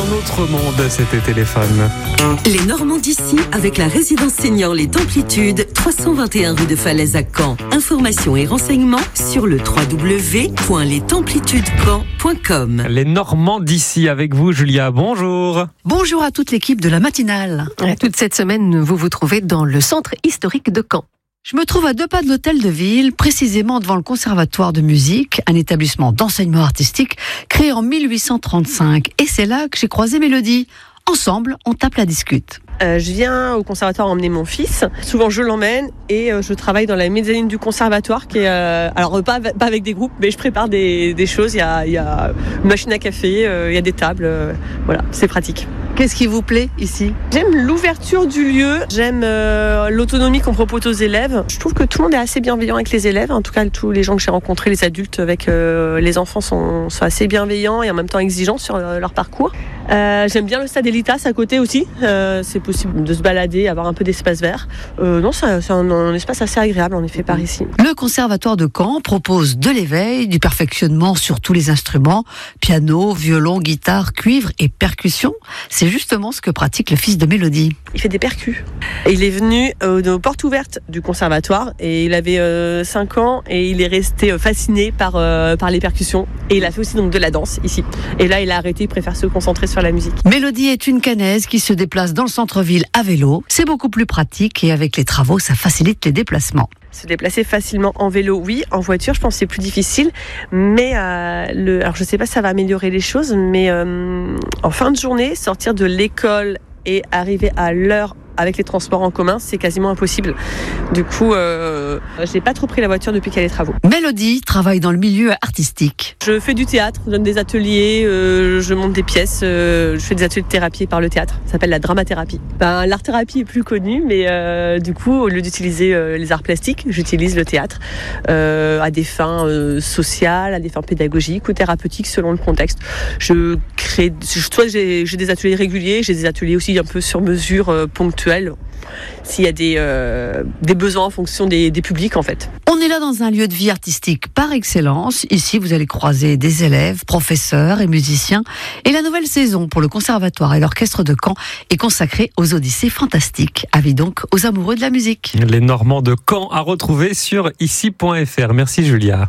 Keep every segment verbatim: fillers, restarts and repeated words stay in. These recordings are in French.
un autre monde, c'était Téléphone. Les Normands d'ici, avec la résidence senior Les Templitudes, trois cent vingt et un rue de Falaise à Caen. Informations et renseignements sur le w w w point les templitudes caen point com. Les Normands d'ici avec vous, Julia, bonjour. Bonjour à toute l'équipe de la matinale. Toute cette semaine, vous vous trouvez dans le centre historique de Caen. Je me trouve à deux pas de l'hôtel de ville, précisément devant le conservatoire de musique, un établissement d'enseignement artistique créé en mille huit cent trente-cinq. Et c'est là que j'ai croisé Mélodie. Ensemble, on tape la discute. Euh, je viens au conservatoire emmener mon fils. Souvent, je l'emmène et euh, je travaille dans la mezzanine du conservatoire, qui est euh, alors pas, pas avec des groupes, mais je prépare des, des choses. Il y a, il y a une machine à café, euh, il y a des tables. Euh, voilà, c'est pratique. Qu'est-ce qui vous plaît ici ? J'aime l'ouverture du lieu, j'aime euh, l'autonomie qu'on propose aux élèves. Je trouve que tout le monde est assez bienveillant avec les élèves. En tout cas, tous les gens que j'ai rencontrés, les adultes avec euh, les enfants sont, sont assez bienveillants et en même temps exigeants sur euh, leur parcours. Euh, j'aime bien le stade Elitas à côté aussi. Euh, c'est possible de se balader, avoir un peu d'espace vert. Euh, non, c'est, c'est un, un espace assez agréable en effet par ici. Le conservatoire de Caen propose de l'éveil, du perfectionnement sur tous les instruments, piano, violon, guitare, cuivre et percussion. C'est justement ce que pratique le fils de Mélodie. Il fait des percus. Et il est venu euh, aux portes ouvertes du conservatoire et il avait euh, cinq ans et il est resté euh, fasciné par, euh, par les percussions. Et il a fait aussi donc de la danse ici. Et là, il a arrêté, il préfère se concentrer sur la musique. Mélodie est une Caennaise qui se déplace dans le centre-ville à vélo. C'est beaucoup plus pratique et avec les travaux, ça facilite les déplacements. Se déplacer facilement en vélo, oui. En voiture, je pense que c'est plus difficile. Mais euh, le, alors je sais pas si ça va améliorer les choses, mais euh, en fin de journée, sortir de l'école et arriver à l'heure avec les transports en commun, c'est quasiment impossible. Du coup, euh, je n'ai pas trop pris la voiture depuis qu'il y a les travaux. Mélodie travaille dans le milieu artistique. Je fais du théâtre, je donne des ateliers, euh, je monte des pièces, euh, je fais des ateliers de thérapie par le théâtre. Ça s'appelle la dramathérapie. Ben, l'art-thérapie est plus connue, mais euh, du coup, au lieu d'utiliser euh, les arts plastiques, j'utilise le théâtre euh, à des fins euh, sociales, à des fins pédagogiques ou thérapeutiques selon le contexte. Je crée, soit j'ai, j'ai des ateliers réguliers, j'ai des ateliers aussi un peu sur mesure, euh, ponctuels. S'il y a des, euh, des besoins en fonction des, des publics en fait. On est là dans un lieu de vie artistique par excellence. Ici, vous allez croiser des élèves, professeurs et musiciens. Et la nouvelle saison pour le conservatoire et l'orchestre de Caen est consacrée aux Odyssées fantastiques. Avis donc aux amoureux de la musique. Les Normands de Caen à retrouver sur ici point f r. Merci Julia.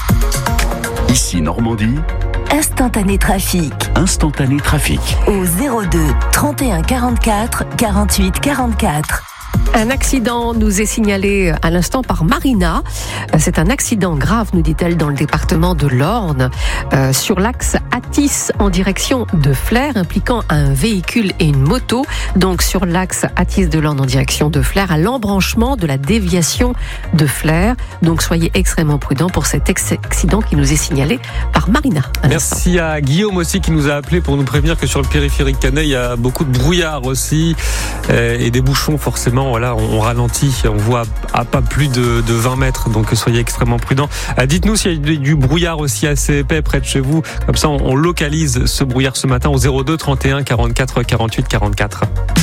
Ici Normandie. Instantané Trafic. Instantané Trafic. Au zéro deux trente et un quarante-quatre quarante-huit quarante-quatre. Un accident nous est signalé à l'instant par Marina. C'est un accident grave, nous dit-elle, dans le département de l'Orne, euh, sur l'axe Athis en direction de Flers, impliquant un véhicule et une moto. Donc sur l'axe Athis de l'Orne en direction de Flers, à l'embranchement de la déviation de Flers. Donc soyez extrêmement prudents pour cet ex- accident qui nous est signalé par Marina. Merci à Guillaume aussi qui nous a appelé pour nous prévenir que sur le périphérique caennais, il y a beaucoup de brouillard aussi euh, et des bouchons forcément. Voilà, on ralentit, on voit à pas plus de, de vingt mètres, donc soyez extrêmement prudents. Dites-nous s'il y a du brouillard aussi assez épais près de chez vous, comme ça on, on localise ce brouillard ce matin au zéro deux trente et un quarante-quatre quarante-huit quarante-quatre.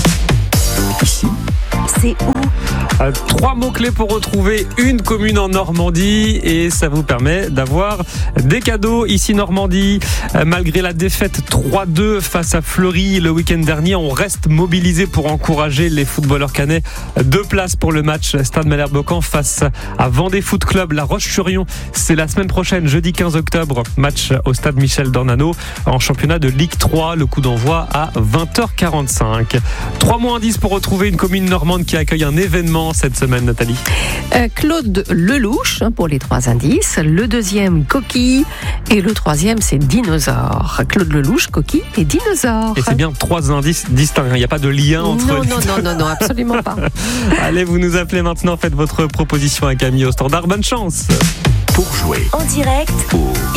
Ici, c'est où ? Euh, trois mots-clés pour retrouver une commune en Normandie et ça vous permet d'avoir des cadeaux ici Normandie. Euh, malgré la défaite trois deux face à Fleury le week-end dernier, on reste mobilisé pour encourager les footballeurs caennais. Deux places pour le match Stade Malherbe-Caen face à Vendée Foot Club. La Roche-sur-Yon, c'est la semaine prochaine, jeudi quinze octobre. Match au stade Michel Dornano en championnat de Ligue trois. Le coup d'envoi à vingt heures quarante-cinq. Trois mots indices pour retrouver une commune normande qui accueille un événement cette semaine, Nathalie. Euh, Claude Lelouch pour les trois indices. Le deuxième, coquille. Et le troisième, c'est dinosaure. Claude Lelouch, coquille et dinosaure. Et c'est bien trois indices distincts. Il n'y a pas de lien entre non, les non, non, non, non, absolument pas. Allez, vous nous appelez maintenant. Faites votre proposition à Camille au standard. Bonne chance. pour jouer En direct au